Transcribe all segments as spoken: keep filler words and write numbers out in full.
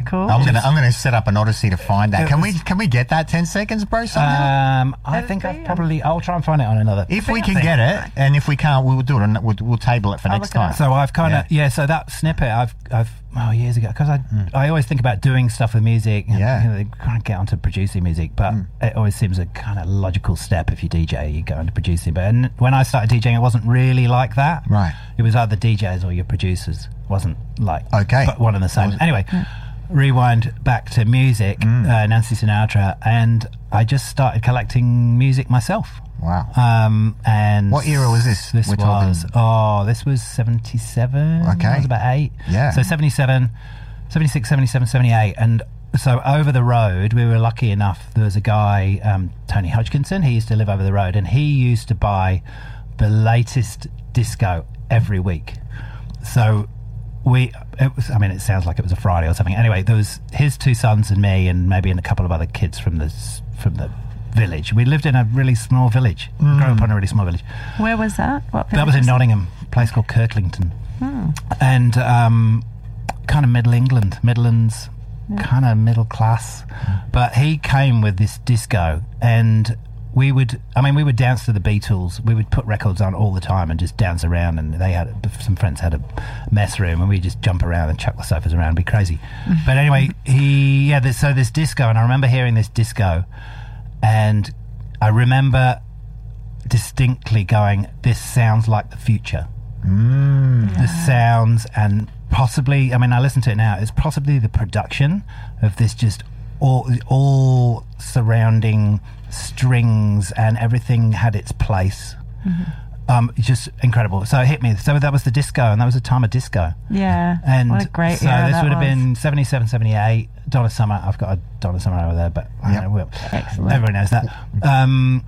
cool. I'm gonna I'm gonna set up an Odyssey to find that. Can we can we get that ten seconds, bro? Somehow? Um, I think I've probably. I'll try and find it on another. If we can get it, and if we can't, we'll do it. On, we'll, we'll table it for I'll next look it time. up. So I've kind of yeah. yeah. So that snippet I've I've oh years ago because I mm. I always think about doing stuff with music. And, yeah. You know, they kind of get onto producing music, but mm. it always seems a kind of logical step if you D J, you go into producing. But and when I started DJing, it wasn't really like that. Right. It was either D Js or your producers. It wasn't like okay, but one and the same. Anyway. Mm. Rewind back to music, mm. uh, Nancy Sinatra, and I just started collecting music myself. Wow. Um, and what era was this? This We're was talking... oh, this was seventy-seven. Okay, I was about eight. Yeah. So seventy-seven, seventy-six, seventy-seven, seventy-eight, and so over the road, we were lucky enough. There was a guy, um, Tony Hodgkinson. He used to live over the road, and he used to buy the latest disco every week. So. We, it was, I mean, it sounds like it was a Friday or something. Anyway, there was his two sons and me, and maybe and a couple of other kids from the from the village. We lived in a really small village. Mm. Grew up in a really small village. Where was that? What that was in Nottingham, a place called Kirklington, mm. and um, kind of Middle England, Midlands, yeah. kind of middle class. Mm. But he came with this disco, and we would, I mean, we would dance to the Beatles. We would put records on all the time and just dance around. And they had, some friends had a mess room, and we'd just jump around and chuck the sofas around and be crazy. But anyway, he, yeah, this, so this disco, and I remember hearing this disco, and I remember distinctly going, this sounds like the future. Mm. Yeah. The sounds, and possibly, I mean, I listen to it now, it's possibly the production of this just all, all surrounding strings, and everything had its place. Mm-hmm. Um, it's just incredible. So it hit me. So that was the disco, and that was the time of disco. Yeah. And what a great so era this that would have was. been seventy-seven, seventy-eight. Donna Summer. I've got a Donna Summer over there, but I yep. don't know. Excellent. Everyone knows that. Um,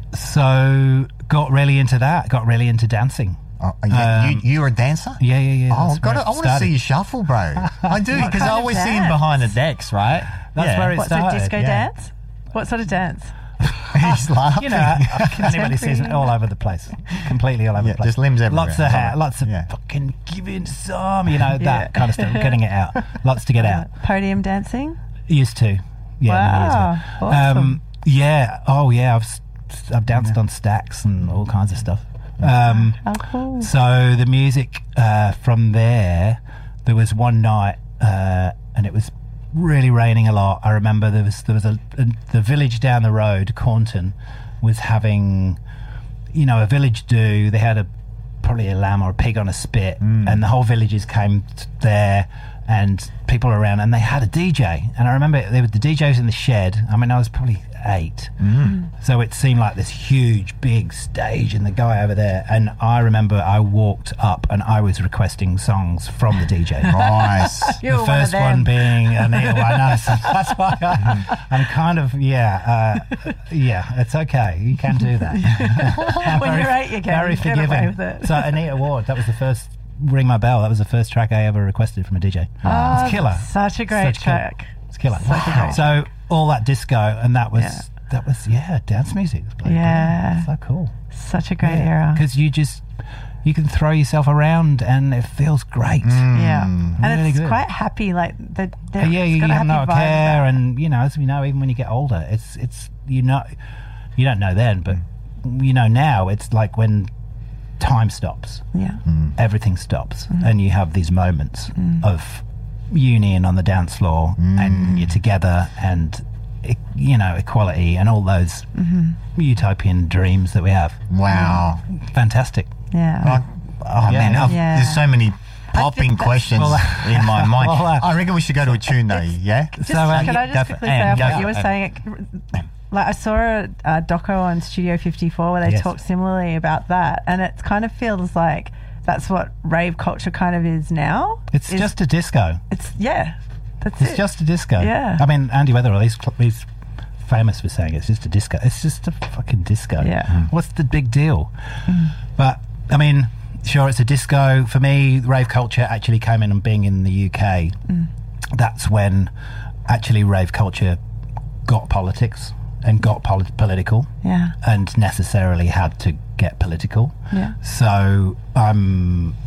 so got really into that. Got really into dancing. Oh, yeah, um, you, you're a dancer? Yeah, yeah, yeah. Oh, got I want to see you shuffle, bro. I do, because I always see him behind the decks, right? That's yeah. where it What's started. a disco yeah. dance? What sort of dance? He's laughing. You know, anybody sees it all over the place, completely all over yeah, the place. Just limbs everywhere. Lots of hair, lots of yeah. fucking giving some, you know, that yeah. kind of stuff. Getting it out, lots to get out. Podium dancing. Used to, yeah. Wow, years ago. awesome. Um, yeah. Oh, yeah. I've I've danced yeah. on stacks and all kinds of stuff. Um, oh, cool. So the music uh, from there, there was one night, uh, and it was really raining a lot. I remember there was there was a, a the village down the road, Cornton, was having, you know, a village do. They had a probably a lamb or a pig on a spit, mm. and the whole villagers came t- there, and people around, and they had a D J. And I remember there was the D Js in the shed. I mean, I was probably eight, mm. so it seemed like this huge, big stage, and the guy over there. And I remember I walked up, and I was requesting songs from the D J. Nice. The first one, one being Anita. I know, so that's why I, I'm kind of yeah, uh, yeah. It's okay. You can do that. When very, you're eight, you can very get away forgiving. with it. So Anita Ward, that was the first. Ring My Bell. That was the first track I ever requested from a D J. Oh, it's killer. Such a great Such track. Killer. It's killer. Such a great so all that disco, and that was yeah. that was yeah dance music. Yeah, so cool. Such a great yeah. era. Because you just you can throw yourself around and it feels great. Mm. Yeah, and really it's good. quite happy. Like the yeah, yeah you have no care, and you know, as we know, even when you get older, it's it's you know you don't know then, but mm. you know now it's like when time stops. Yeah. Mm. Everything stops. Mm. And you have these moments mm. of union on the dance floor mm. and you're together and, you know, equality and all those mm-hmm. utopian dreams that we have. Wow. Fantastic. Yeah. Oh, oh yeah. man, I've, yeah. there's so many popping questions well, uh, in my mind. Well, uh, I reckon we should go to a tune though, yeah? Just, so, uh, can I just quickly say off what you were saying? It, Like I saw a, a doco on Studio fifty-four where they yes. talk similarly about that, and it kind of feels like that's what rave culture kind of is now. It's is, just a disco. It's yeah, that's it's it. just a disco. Yeah. I mean, Andy Weatherall, he's, he's famous for saying it's just a disco. It's just a fucking disco. Yeah. Mm. What's the big deal? Mm. But I mean, sure, it's a disco. For me, rave culture actually came in and being in the U K. Mm. That's when actually rave culture got politics. And got pol- political, yeah, and necessarily had to get political. Yeah. So I'm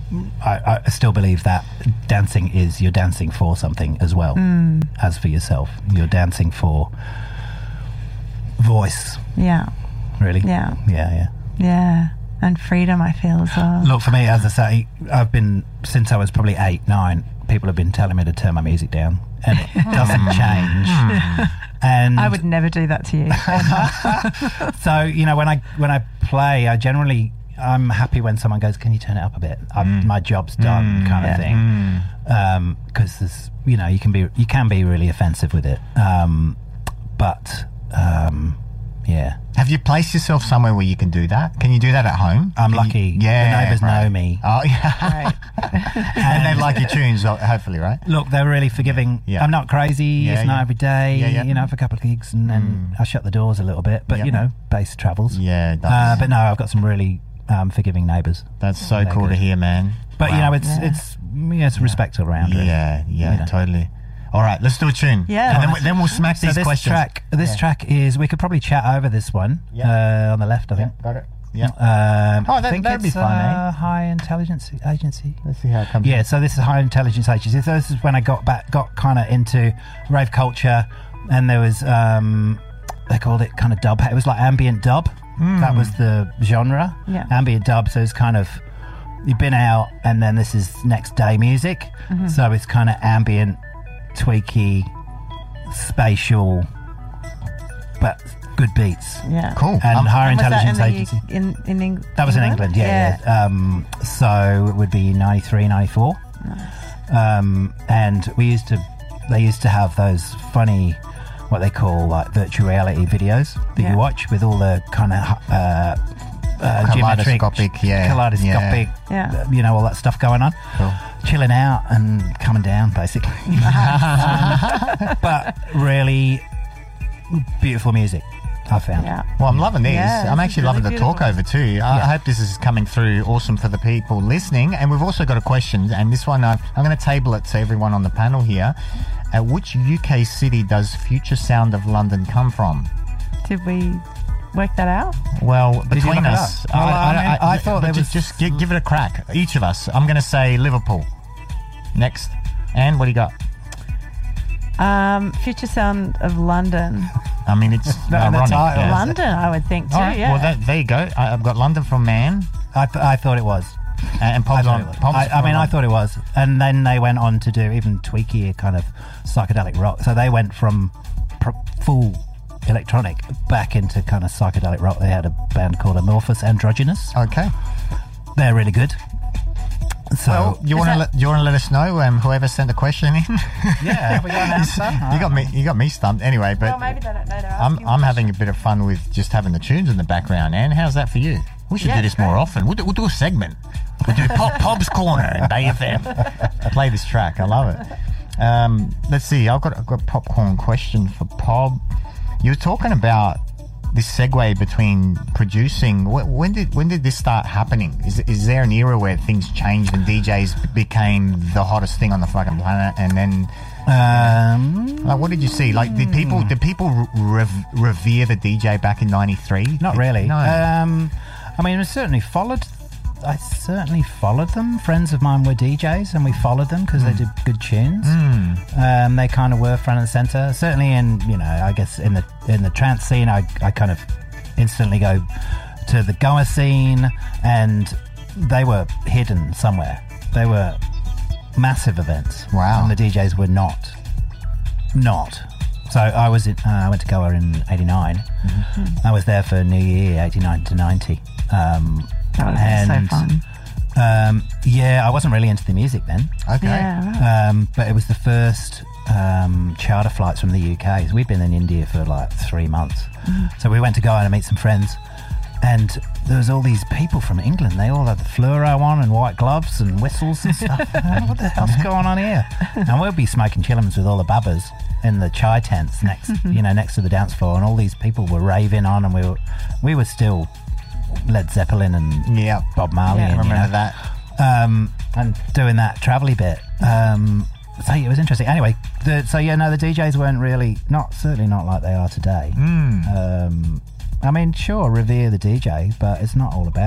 I, I still believe that dancing is, you're dancing for something as well mm. as for yourself. You're dancing for voice. Yeah. Really? Yeah. Yeah, yeah. Yeah. And freedom, I feel, as well. Look, for me, as I say, I've been, since I was probably eight, nine, people have been telling me to turn my music down, and it doesn't change. And I would never do that to you. So, you know, when I when I play, I generally, I'm happy when someone goes, can you turn it up a bit? Mm. My job's done, mm. kind of yeah. thing. Because mm. um, there's, you know, you can be you can be really offensive with it. Um, but um, yeah. Have you placed yourself somewhere where you can do that? Can you do that at home? I'm can lucky. You, yeah, the neighbours right. know me. Oh, yeah. Right. And they like your tunes, hopefully, right? Look, they're really forgiving. Yeah. I'm not crazy. Yeah, it's yeah. not every day. Yeah, yeah. You know, I have a couple of gigs and then mm. I shut the doors a little bit. But, yep. you know, bass travels. Yeah, it does. Uh, but no, I've got some really um, forgiving neighbours. That's so cool good. to hear, man. But, wow. you know, it's yeah. it's yeah, it's respect around it. Yeah, yeah, you know. totally. All right, let's do a tune. Yeah. And then, we, then we'll smack so these this questions. Track, this yeah. track is, we could probably chat over this one yeah. uh, on the left, I think. Yeah, got it. Yeah. Um, oh, that, I think that'd it's be fun, uh, eh? High Intelligence Agency. Let's see how it comes. Yeah, in. so this is High Intelligence Agency. So this is when I got back, got kind of into rave culture, and there was, um, they called it kind of dub. It was like ambient dub. Mm. That was the genre. Yeah. Ambient dub, so it's kind of, you've been out, and then this is next day music. Mm-hmm. So it's kind of ambient, tweaky, spatial, but good beats. Yeah. Cool. And um, Higher and Intelligence in Agency. U- in, in Eng- that was England? in England, yeah. yeah. yeah. Um, so it would be ninety-three, ninety-four. Nice. Um, and we used to, they used to have those funny, what they call like virtual reality videos that yeah. you watch with all the kind of uh, uh, geometric, kaleidoscopic, yeah. kaleidoscopic, yeah. you know, all that stuff going on. Cool. Chilling out and coming down, basically. But really beautiful music, I found. Yeah. Well, I'm loving these. Yeah, I'm actually really loving the beautiful. talk over too. I, Yeah. I hope this is coming through awesome for the people listening. And we've also got a question, and this one uh, I'm going to table it to everyone on the panel here. Uh, which U K city does Future Sound of London come from? Did we work that out? Well, Did you between look it us, up? Well, I mean, I thought but there just, was- just gi- give it a crack. Each of us. I'm going to say Liverpool. Next. And what do you got? Um, Future Sound of London. I mean, it's No, the ironic. title. yeah. London, I would think too. All right. Yeah. Well, that, there you go. I, I've got London from Man, I, th- I thought it was. uh, and I, Pob's thought on. it was. Pob's I, I mean, on- I thought it was. And then they went on to do even tweakier kind of psychedelic rock. So they went from pr- full electronic back into kind of psychedelic rock. They had a band called Amorphous Androgynous. Okay. They're really good. So Well, you want to that- let you want to let us know, um, whoever sent the question in. yeah, we got an answer. you got me. You got me stumped. Anyway, but well, maybe they don't know. They're I'm asking I'm a having a bit of fun with just having the tunes in the background. Anne, how's that for you? We should Yeah, do this it's more great. often. We'll do, we'll do a segment. We'll do Pop Pob's Corner and Bay F M. Play this track. I love it. Um, let's see. I've got I've got a popcorn question for Pob. You were talking about this segue between producing. Wh- When did when did this start happening? Is is there an era where things changed and D Js became the hottest thing on the fucking planet, and then? Um, Like, what did you see? Like, did people did people rev- revere the D J back in ninety-three? Not really. No. Um, I mean, I certainly followed. I certainly followed them. Friends of mine were D Js, and we followed them because Mm. they did good tunes. Mm. Um, they kind of were front and center. Certainly, in you know, I guess in the in the trance scene, I I kind of instantly go to the Goa scene, and they were hidden somewhere. They were massive events. Wow. And the D Js were not. Not. So I was in, uh, I went to Goa in eighty-nine. Mm-hmm. I was there for New Year, eighty-nine to ninety. Um, That would have been so fun. Um, yeah, I wasn't really into the music then. Okay. Yeah, right. Um, but it was the first um, charter flights from the U K. So we'd been in India for like three months. Mm-hmm. So we went to Goa to meet some friends. And there was all these people from England. They all had the fluoro on and white gloves and whistles and stuff. What the hell's going on here? And we'll be smoking chillums with all the babbas in the chai tents next, you know, next to the dance floor. And all these people were raving on, and we were, we were still Led Zeppelin and Yeah. Bob Marley. Yeah. and, you Remember know, that? um, and doing that travel-y bit. Um, so it was interesting. Anyway, the, so yeah, no, the D Js weren't really, not certainly not like they are today. Mm. Um, I mean, sure, revere the D J, but it's not all about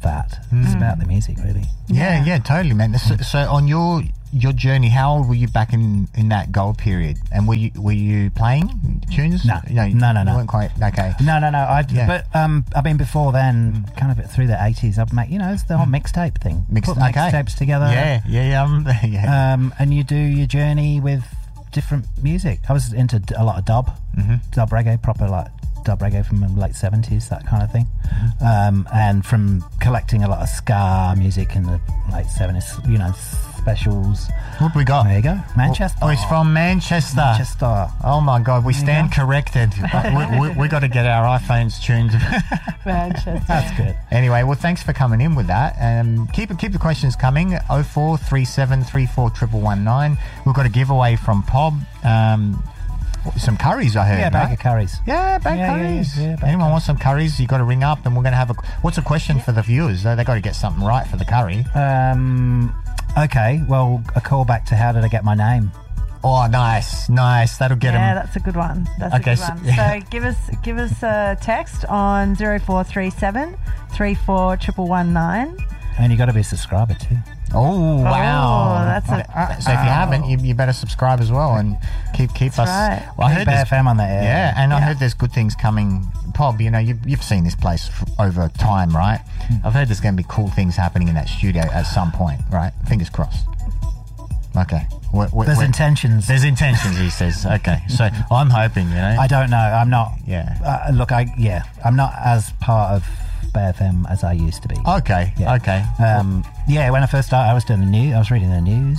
that. It's about the music, really. Yeah, yeah, totally, man. So, so on your your journey, how old were you back in, in that gold period? And were you were you playing tunes? No. no, No, no, you no. weren't quite okay. No, no, no. I Yeah. but um, I mean before then, kind of through the eighties, I'd make you know it's the whole mixtape thing. Mix- Put okay. mixtapes together. Yeah, yeah, yeah, um, yeah. Um, and you do your journey with different music. I was into d- a lot of dub, Mm-hmm. dub reggae, proper like dub reggae from the late seventies, that kind of thing. Um, and from collecting a lot of ska music in the late seventies, you know, specials. What have we got? There you go, Manchester. Oh, he's from Manchester. Manchester. Oh my God, we you stand go. corrected. we we, we got to get our iPhones tuned. Manchester. That's good. Anyway, well, thanks for coming in with that. Um, keep keep the questions coming. Oh four three seven three four triple one nine. We've got a giveaway from Pob. Um, some curries, I heard. Yeah, bag right? of curries. Yeah, bag Yeah, yeah, curries. yeah, yeah, bag Anyone wants some curries? You got to ring up, and we're going to have a. What's a question for the viewers? They got to get something right for the curry. Um, okay, well, a call back to how did I get my name? Oh, nice, nice. That'll get Yeah, them. that's a good one. That's Okay, a so- good one. So give us give us a text on zero four three seven three four triple one nine. And you got to be a subscriber too. Oh wow! Oh, that's a- Okay, so if you haven't, you, you better subscribe as well and keep keep That's us. right. Well, I Keep heard Bear there's, F M on that air. yeah, and I Yeah. heard there's good things coming. Pob, you know, you, you've seen this place f- over time, right? I've heard there's going to be cool things happening in that studio at some point, right? Fingers crossed. Okay. We're, we're, There's we're- intentions. There's intentions, he says. Okay, so I'm hoping, you know. I don't know. I'm not. Yeah. Uh, look, I yeah, I'm not as part of Bear F M as I used to be. okay, Yeah. okay. Um, yeah, when I first started, I was doing the news. I was reading the news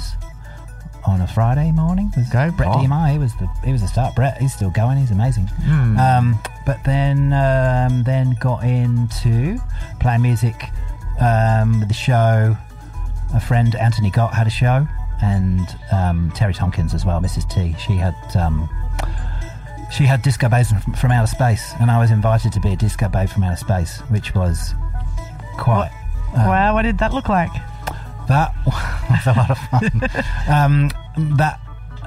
on a Friday morning with Go, Brett Bob. D M I. He was the he was the start. Brett, he's still going. He's amazing. Hmm. Um, but then um, then got into playing music um, with the show. A friend, Anthony Gott, had a show, and um, Terry Tompkins as well. Missus T. She had. Um, She had Disco Babes from, from Outer Space, and I was invited to be a Disco Babe from Outer Space, which was quite. Wow, what did that look like? That was a lot of fun. um, that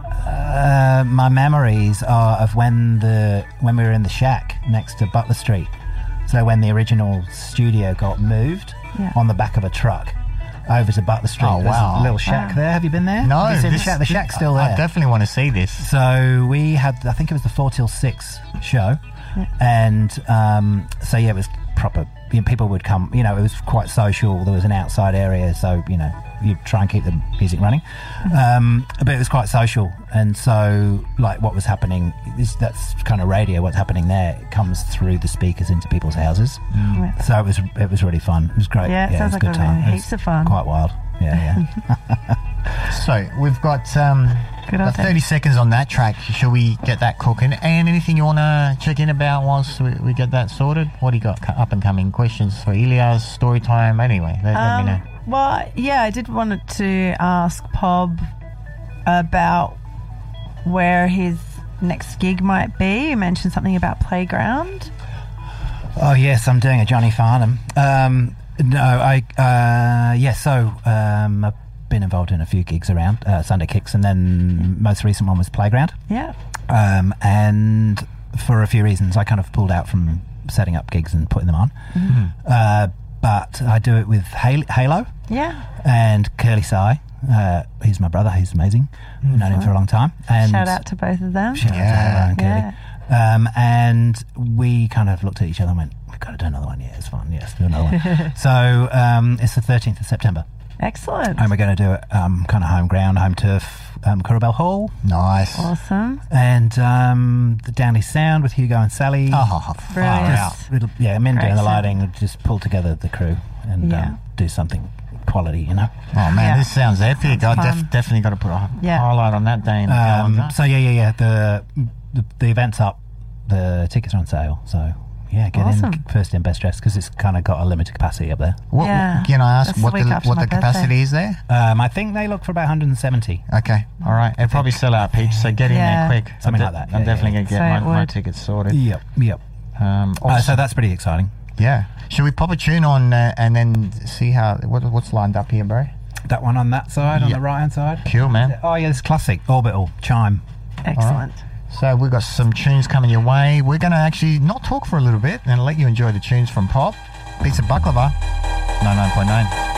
uh, my memories are of when the when we were in the shack next to Butler Street. So when the original studio got moved Yeah. on the back of a truck over to Butler Street. Oh, There's wow. a little shack Wow. there. Have you been there? No, Have you seen this- the shack? The shack's still I there. definitely want to see this. So we had, I think it was the four till six show, and um, so yeah, it was proper. You know, people would come. You know, it was quite social. There was an outside area, so you know, you try and keep the music running. Um, but it was quite social, and so like what was happening is that's kind of radio. What's happening there it comes through the speakers into people's houses. Yeah. So it was it was really fun. It was great. Yeah, it it sounds was like a good a time. It was heaps of fun. Quite wild. Yeah, yeah. So we've got um, Good about old thirty seconds on that track. Shall we get that cooking? And anything you want to check in about whilst we, we get that sorted? What do you got? Up and coming questions for Ilias, story time? Anyway, let, let me know. Um, well, yeah, I did want to ask Pob about where his next gig might be. You mentioned something about Playground. Oh yes, I'm doing a Johnny Farnham. Um, no, I uh, yeah. So um, I've been involved in a few gigs around uh, Sunday Kicks, and then most recent one was Playground. Yeah. Um, and for a few reasons, I kind of pulled out from setting up gigs and putting them on. Mm-hmm. Uh, but I do it with Hal- Halo Yeah. and Curly Sai. Uh, he's my brother. He's amazing. I've known him for a long time. And Shout out to both of them. Shout out to Yeah. Halo and Curly. Yeah. Um, and we kind of looked at each other and went, we've got to do another one. Yeah, it's fun. Yes, do another one. So um, it's the thirteenth of September. Excellent. And we're going to do it um, kind of home ground, home turf, um, Corabell Hall. Nice. Awesome. And um, the Downey Sound with Hugo and Sally. Oh, Brilliant. far out. Just, it'll- yeah, men Great doing the sound. lighting, just pull together the crew and Yeah. um, do something quality, you know. Oh man, Yeah. this sounds epic. I Sounds def- fun. definitely got to put a Yeah. highlight on that day in the Um, calendar. so yeah, yeah, yeah. The, the the event's up. The tickets are on sale. So yeah, get Awesome. in first in, best dressed, because it's kind of got a limited capacity up there. What, Yeah. Can I ask That's the what week the, after what my the birthday. capacity is there? Um, I think they look for about one hundred seventy. Okay, all right. It'll probably sell out, peeps. So get in Yeah. there quick. Something I'm like that, I'm yeah, definitely yeah. going to get So my, it my would. tickets sorted. Yep, yep. Um, Uh, awesome. so that's pretty exciting. Yeah. Should we pop a tune on uh, and then see how what, what's lined up here, bro? That one on that side, on Yep. the right hand side. Cool, man. Oh yeah, it's classic. Orbital Chime. Excellent. So we've got some tunes coming your way. We're going to actually not talk for a little bit and let you enjoy the tunes from Pop. Piece of baklava. ninety-nine point nine.